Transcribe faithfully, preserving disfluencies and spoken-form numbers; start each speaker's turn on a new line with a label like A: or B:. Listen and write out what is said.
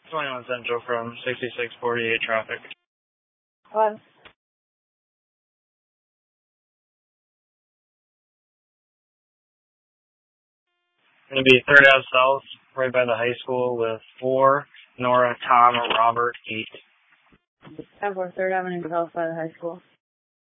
A: twenty-one Central from sixty-six forty-eight traffic.
B: Hello?
A: Going to be third Ave South, right by the high school with four, Nora, Tom, Robert, eight.
B: ten four third Avenue South by the high school.